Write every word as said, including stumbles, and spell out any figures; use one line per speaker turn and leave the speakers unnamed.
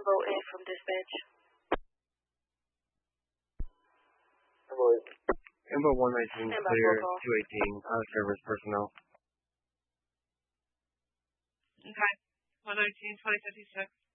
Bravo eight from dispatch.
Info one nineteen,
Stand by
clear
for a call.
two eighteen, out of service personnel.
Okay. one nineteen, twenty fifty-six.